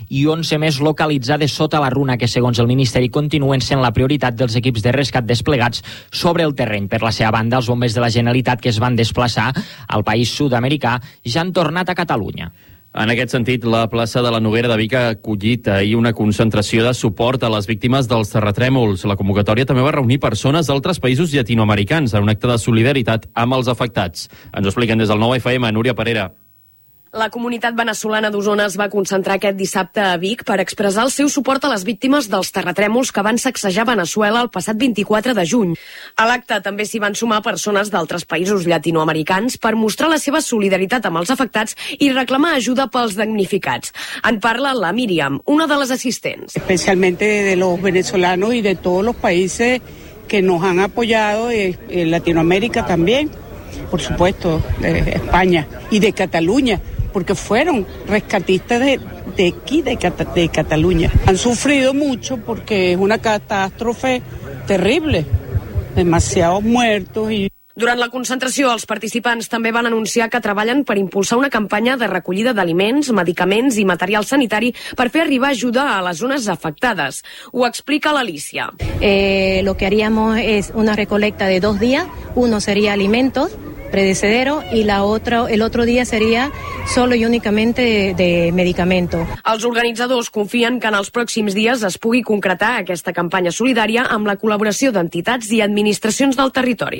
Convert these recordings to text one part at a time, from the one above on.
i 11 més localitzades sota la runa, que segons el Ministeri continuen sent la prioritat dels equips de rescat desplegats sobre el terreny. Per la seva banda, els bombers de la Generalitat que es van desplaçar al país sud-americà ja han tornat a Catalunya. En aquest sentit, la plaça de la Noguera de Vic ha acollit ahir una concentració de suport a les víctimes dels terratrèmols. La convocatòria també va reunir persones d'altres països llatinoamericans en un acte de solidaritat amb els afectats. Ens ho expliquen des del 9FM, Núria Parera. La comunitat veneçolana d'Osona es va concentrar aquest dissabte a Vic per expressar el seu suport a les víctimes dels terratrèmols que van sacsejar Veneçuela el passat 24 de juny. A l'acte també s'hi van sumar persones d'altres països llatinoamericans per mostrar la seva solidaritat amb els afectats i reclamar ajuda pels damnificats. En parla la Míriam, una de les assistents. Especialmente de los venezolanos y de todos los países que nos han apoyado, en Latinoamérica también, por supuesto, de España y de Cataluña, porque fueron rescatistas de aquí, de Cataluña. Han sufrido mucho porque es una catástrofe terrible, demasiados muertos y... Durant la concentració, els participants també van anunciar que treballen per impulsar una campanya de recollida d'aliments, medicaments i material sanitari per fer arribar ajuda a les zones afectades. Ho explica l'Alicia. Lo que haríamos es una recolecta de 2 días. Uno sería alimentos predecedero y el otro día sería solo y únicamente de medicamento. Els organitzadors confien que en els pròxims dies es pugui concretar aquesta campanya solidària amb la col·laboració d'entitats i administracions del territori.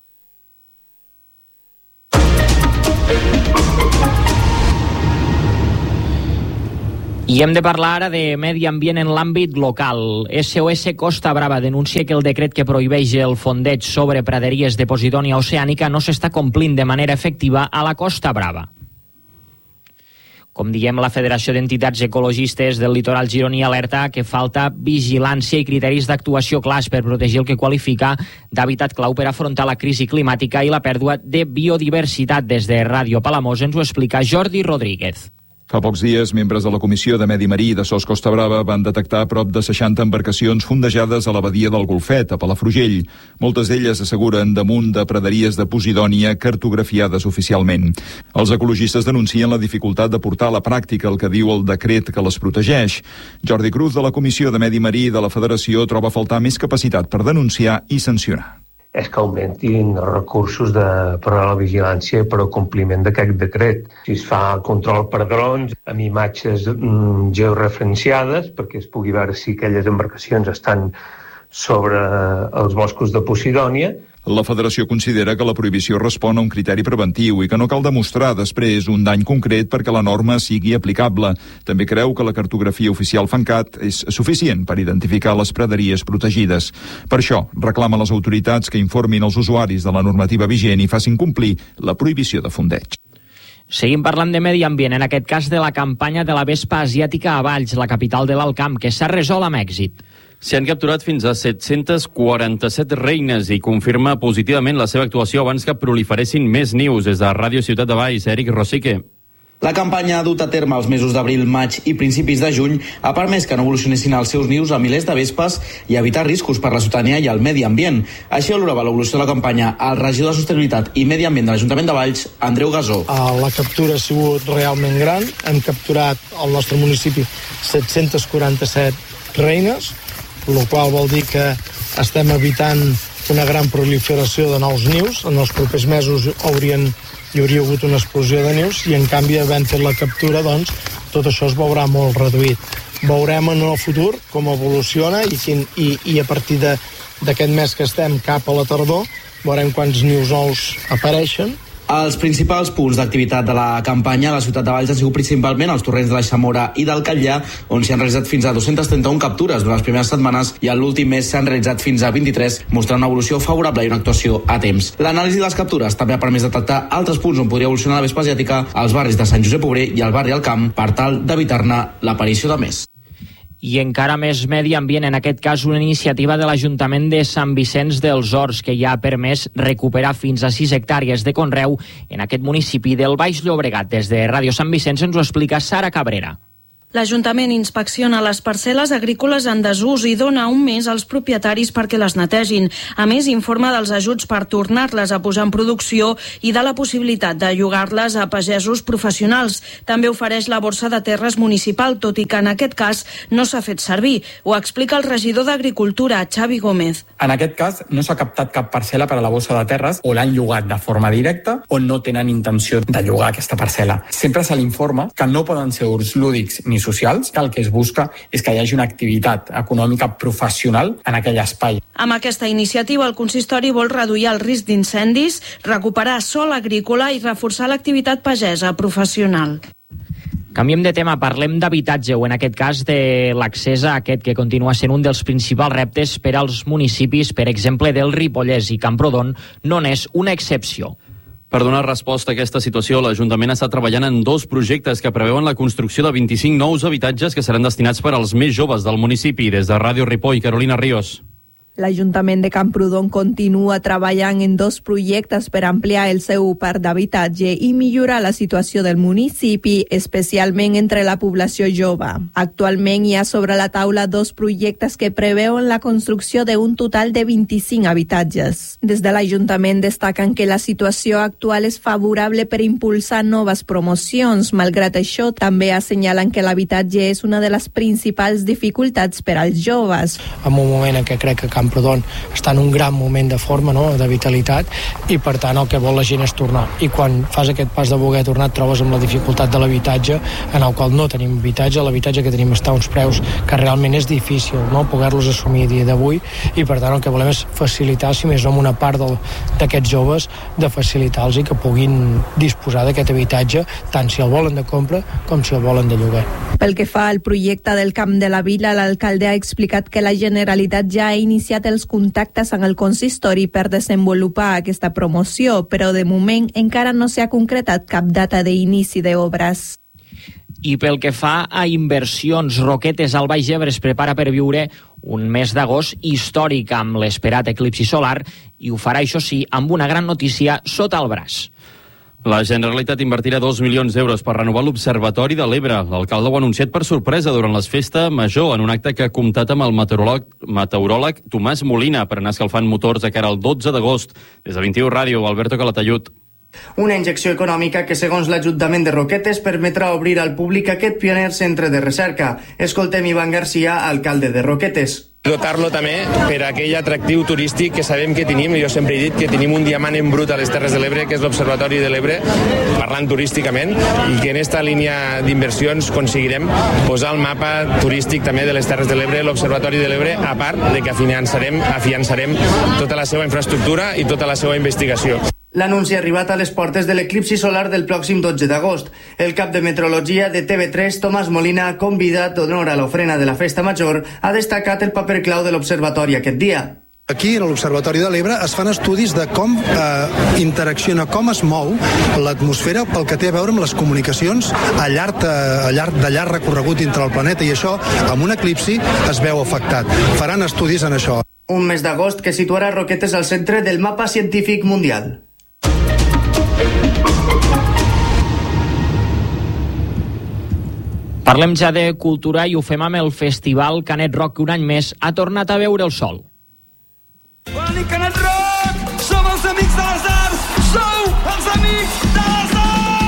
I hem de parlar ara de medi ambient en l'àmbit local. SOS Costa Brava denuncia que el decret que prohibeix el fondeig sobre praderies de Posidònia oceànica no s'està complint de manera efectiva a la Costa Brava. Com diem, la Federació d'Entitats Ecologistes del Litoral gironí alerta que falta vigilància i criteris d'actuació clars per protegir el que qualifica d'hàbitat clau per afrontar la crisi climàtica i la pèrdua de biodiversitat. Des de Ràdio Palamós ens ho explica Jordi Rodríguez. Fa pocs dies, membres de la Comissió de Medi Marí de SOS Costa Brava van detectar prop de 60 embarcacions fondejades a la badia del Golfet, a Palafrugell. Moltes d'elles asseguren damunt de praderies de Posidònia cartografiades oficialment. Els ecologistes denuncien la dificultat de portar a la pràctica el que diu el decret que les protegeix. Jordi Cruz, de la Comissió de Medi Marí de la Federació, troba a faltar més capacitat per denunciar i sancionar. És que augmentin els recursos per a la vigilància i per al compliment d'aquest decret. Si es fa control per drons, amb imatges georreferenciades, perquè es pugui veure si aquelles embarcacions estan sobre els boscos de Posidònia. La Federació considera que la prohibició respon a un criteri preventiu i que no cal demostrar després un dany concret perquè la norma sigui aplicable. També creu que la cartografia oficial FANCAT és suficient per identificar les praderies protegides. Per això, reclama a les autoritats que informin els usuaris de la normativa vigent i facin complir la prohibició de fondeig. Seguim parlant de medi ambient, en aquest cas de la campanya de la vespa asiàtica a Valls, la capital de l'Alt Camp, que s'ha resolt amb èxit. S'hi han capturat fins a 747 reines i confirma positivament la seva actuació abans que proliferessin més nius. Des de Ràdio Ciutat de Valls, Eric Rosique. La campanya ha dut a terme els mesos d'abril, maig i principis de juny ha permès que no evolucionessin els seus nius a milers de vespes i evitar riscos per la ciutadania i el medi ambient. Així valorava l'evolució de la campanya el regidor de Sostenibilitat i Medi Ambient de l'Ajuntament de Valls, Andreu Gasó. La captura ha sigut realment gran. Hem capturat al nostre municipi 747 reines, el qual vol dir que estem evitant una gran proliferació de nous nius. En els propers mesos hi hauria hagut una explosió de nius i, en canvi, havent fet la captura, doncs, tot això es veurà molt reduït. Veurem en el futur com evoluciona i a partir d'aquest mes que estem cap a la tardor veurem quants nius nous apareixen. Els principals punts d'activitat de la campanya a la ciutat de Valls han sigut principalment els torrents de la Xamora i del Catllà, on s'hi han realitzat fins a 231 captures durant les primeres setmanes i en l'últim mes s'han realitzat fins a 23, mostrant una evolució favorable i una actuació a temps. L'anàlisi de les captures també ha permès detectar altres punts on podria evolucionar la vespa asiàtica als barris de Sant Josep Obrer i al barri Alt Camp per tal d'evitar-ne l'aparició de més. I encara més medi ambient, en aquest cas una iniciativa de l'Ajuntament de Sant Vicenç dels Horts que ja ha permès recuperar fins a 6 hectàrees de conreu en aquest municipi del Baix Llobregat. Des de Ràdio Sant Vicenç ens ho explica Sara Cabrera. L'Ajuntament inspecciona les parcel·les agrícoles en desús i dona un mes als propietaris perquè les netegin. A més, informa dels ajuts per tornar-les a posar en producció i de la possibilitat de llogar-les a pagesos professionals. També ofereix la borsa de terres municipal, tot i que en aquest cas no s'ha fet servir. Ho explica el regidor d'Agricultura, Xavi Gómez. En aquest cas, no s'ha captat cap parcel·la per a la borsa de terres o l'han llogat de forma directa o no tenen intenció de llogar aquesta parcel·la. Sempre se l'informa que no poden ser ús lúdics ni socials, que el que es busca és que hi hagi una activitat econòmica professional en aquell espai. Amb aquesta iniciativa, el consistori vol reduir el risc d'incendis, recuperar sòl agrícola i reforçar l'activitat pagesa professional. Canviem de tema, parlem d'habitatge, o en aquest cas de l'accés a aquest, que continua sent un dels principals reptes per als municipis, per exemple, del Ripollès, i Camprodon no n'és una excepció. Per donar resposta a aquesta situació, l'Ajuntament està treballant en 2 projectes que preveuen la construcció de 25 nous habitatges que seran destinats per als més joves del municipi. Des de Ràdio Ripoll, Carolina Ríos. L'Ajuntament de Camprodon continua treballant en 2 projectes per ampliar el seu parc d'habitatge i millorar la situació del municipi, especialment entre la població jove. Actualment hi ha sobre la taula 2 projectes que preveuen la construcció d'un total de 25 habitatges. Des de l'Ajuntament destaquen que la situació actual és favorable per impulsar noves promocions. Malgrat això, també assenyalen que l'habitatge és una de les principals dificultats per als joves. En un moment en què crec que Camprodon està en un gran moment de forma, no?, de vitalitat, i per tant el que vol la gent és tornar. I quan fas aquest pas de voler tornar et trobes amb la dificultat de l'habitatge, en el qual no tenim habitatge, l'habitatge que tenim està a uns preus que realment és difícil, no?, poder-los assumir a dia d'avui, i per tant el que volem és facilitar, si més no, amb una part d'aquests joves, de facilitar-los i que puguin disposar d'aquest habitatge, tant si el volen de compra com si el volen de lloguer. Pel que fa al projecte del Camp de la Vila, l'alcalde ha explicat que la Generalitat ja ha iniciat els contactes amb el consistori per desenvolupar aquesta promoció, però de moment encara no s'ha concretat cap data d'inici d'obres. I pel que fa a inversions, Roquetes al Baix Ebre es prepara per viure un mes d'agost històric amb l'esperat eclipsi solar, i ho farà, això sí, amb una gran notícia sota el braç. La Generalitat invertirà 2 milions d'euros per renovar l'Observatori de l'Ebre. L'alcalde ho ha anunciat per sorpresa durant les Festa Major, en un acte que ha comptat amb el meteoròleg Tomàs Molina per anar escalfant motors de cara al 12 d'agost. Des de 21 Ràdio, Alberto Calatayud. Una injecció econòmica que, segons l'Ajuntament de Roquetes, permetrà obrir al públic aquest pioner centre de recerca. Escoltem Ivan Garcia, alcalde de Roquetes. Dotar-lo també per aquell atractiu turístic que sabem que tenim. Jo sempre he dit que tenim un diamant en brut a les Terres de l'Ebre, que és l'Observatori de l'Ebre, parlant turísticament, i que en esta línia d'inversions aconseguirem posar el mapa turístic també de les Terres de l'Ebre, l'Observatori de l'Ebre, a part de que afiançarem tota la seva infraestructura i tota la seva investigació. L'anunci ha arribat a les portes de l'eclipsi solar del pròxim 12 d'agost. El cap de meteorologia de TV3, Tomàs Molina, convidat d'honor a l'ofrena de la Festa Major, ha destacat el paper clau de l'observatori aquest dia. Aquí, a l'Observatori de l'Ebre, es fan estudis de com interacciona, com es mou l'atmosfera pel que té a veure amb les comunicacions de llarg recorregut dintre el planeta, i això, amb un eclipsi, es veu afectat. Faran estudis en això. Un mes d'agost que situarà Roquetes al centre del mapa científic mundial. Parlem ja de cultura i ho fem amb el Festival Canet Rock, que un any més ha tornat a veure el sol. Bon i Canet Rock! Som els amics de les arts! Sou els amics de les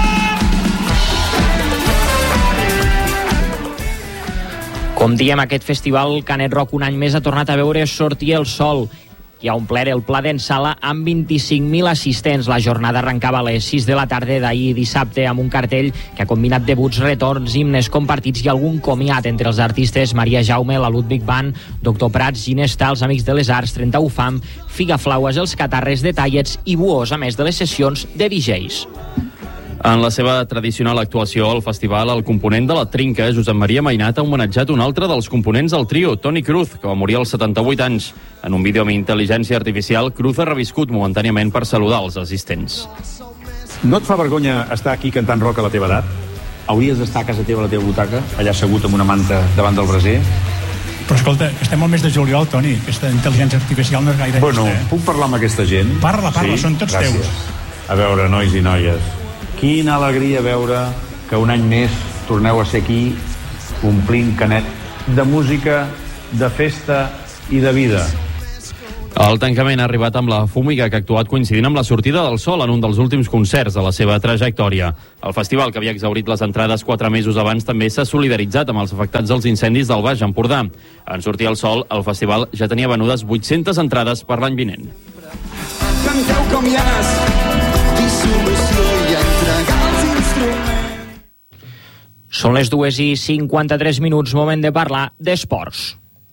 arts! Com diem, aquest Festival Canet Rock un any més ha tornat a veure sortir el sol, i ha omplert el Pla d'en Sala amb 25.000 assistents. La jornada arrencava a les 6 de la tarda d'ahir dissabte amb un cartell que ha combinat debuts, retorns, himnes compartits i algun comiat entre els artistes Maria Jaume, la Ludwig Band, Doctor Prats, Ginesta, els Amics de les Arts, 31 Fam, Figaflaues, els Catarres de Tallets i Buós, a més de les sessions de DJs. En la seva tradicional actuació al festival, el component de la Trinca, Josep Maria Mainat, ha homenatjat un altre dels components del trio, Toni Cruz, que va morir als 78 anys. En un vídeo amb intel·ligència artificial, Cruz ha reviscut momentàniament per saludar els assistents. No et fa vergonya estar aquí cantant rock a la teva edat? Hauries d'estar a casa teva, a la teva butaca, allà assegut amb una manta davant del braser? Però escolta, estem al mes de juliol, Toni. Aquesta intel·ligència artificial no és gaire Bueno, puc parlar amb aquesta gent? Parla, sí? Són tots Gràcies. teus. A veure, nois i noies, quina alegria veure que un any més torneu a ser aquí omplint Canet de música, de festa i de vida. El tancament ha arribat amb la Fúmiga, que ha actuat coincidint amb la sortida del sol en un dels últims concerts de la seva trajectòria. El festival, que havia exhaurit les entrades 4 mesos abans, també s'ha solidaritzat amb els afectats dels incendis del Baix Empordà. En sortir el sol, el festival ja tenia venudes 800 entrades per l'any vinent. Canteu com llanes, dissolució i entregar els instruments. Són les 2:53, moment de parlar d'esports.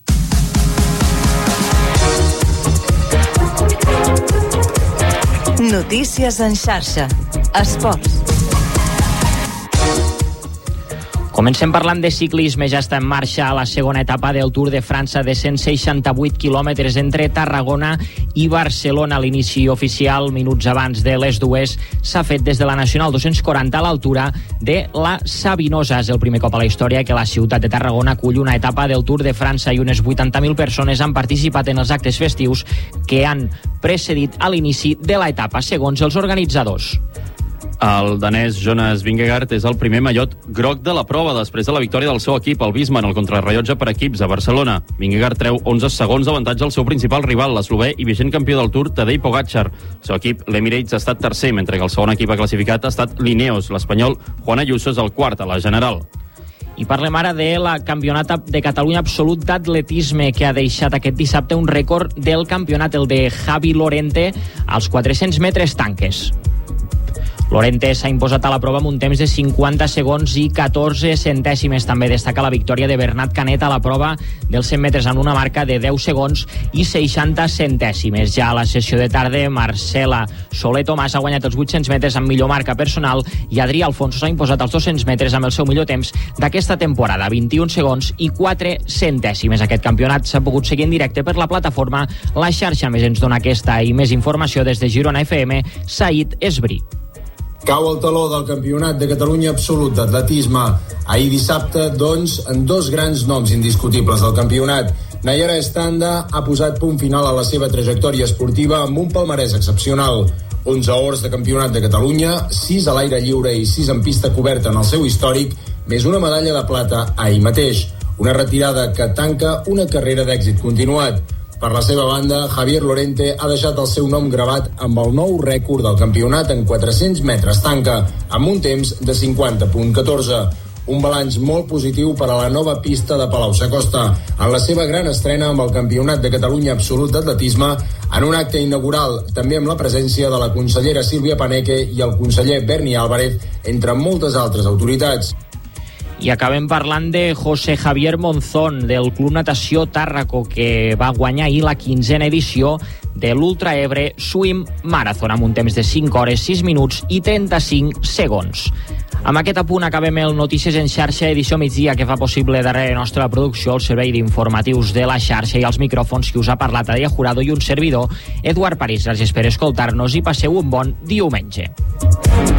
Notícies en xarxa. Esports. Comencem parlant de ciclisme. Ja està en marxa la segona etapa del Tour de França de 168 quilòmetres entre Tarragona i Barcelona. L'inici oficial, minuts abans de les 2, s'ha fet des de la Nacional 240 a l'altura de la Sabinosa. És el primer cop a la història que la ciutat de Tarragona acull una etapa del Tour de França i unes 80.000 persones han participat en els actes festius que han precedit a l'inici de l'etapa, segons els organitzadors. El danès Jonas Vingegaard és el primer mallot groc de la prova després de la victòria del seu equip, el Visma, en el contrarrellotge per equips a Barcelona. Vingegaard treu 11 segons d'avantatge al seu principal rival, l'eslovè i vigent campió del Tour, Tadej Pogačar. El seu equip, l'Emirates, ha estat tercer, mentre que el segon equip ha classificat ha estat l'Ineos. L'espanyol Juan Ayuso és el quart a la general. I parlem ara de la Campionat de Catalunya absolut d'atletisme, que ha deixat aquest dissabte un rècord del campionat, el de Javi Lorente, als 400 metres tanques. Lorente s'ha imposat a la prova amb un temps de 50 segons i 14 centèsimes. També destaca la victòria de Bernat Canet a la prova dels 100 metres amb una marca de 10 segons i 60 centèsimes. Ja a la sessió de tarda, Marcela Soler Tomàs ha guanyat els 800 metres amb millor marca personal i Adrià Alfonso s'ha imposat als 200 metres amb el seu millor temps d'aquesta temporada, 21 segons i 4 centèsimes. Aquest campionat s'ha pogut seguir en directe per la plataforma La Xarxa. Més ens dona aquesta i més informació des de Girona FM, Saïd Esbrí. Cau el taló del Campionat de Catalunya absolut d'atletisme. Ahir dissabte, doncs, en dos grans noms indiscutibles del campionat. Nayara Estanda ha posat punt final a la seva trajectòria esportiva amb un palmarès excepcional. 11 hores de Campionat de Catalunya, 6 a l'aire lliure i 6 en pista coberta en el seu històric, més una medalla de plata ahir mateix. Una retirada que tanca una carrera d'èxit continuat. Per la seva banda, Javier Lorente ha deixat el seu nom gravat amb el nou rècord del campionat en 400 metres tanca, amb un temps de 50.14. Un balanç molt positiu per a la nova pista de Palau-Sacosta, en la seva gran estrena amb el Campionat de Catalunya absolut d'atletisme, en un acte inaugural, també amb la presència de la consellera Sílvia Paneque i el conseller Berni Álvarez, entre moltes altres autoritats. I acabem parlant de José Javier Monzón, del Club Natació Tàrraco, que va guanyar ahir la 15a edició de l'Ultra Ebre Swim Marathon, amb un temps de 5 hores, 6 minuts i 35 segons. Amb aquest apunt acabem el Notícies en xarxa, edició migdia, que fa possible darrere nostra producció el servei d'informatius de la xarxa i els micròfons que us ha parlat Adrià Jurado i un servidor, Eduard París. Gràcies per escoltar-nos i passeu un bon diumenge.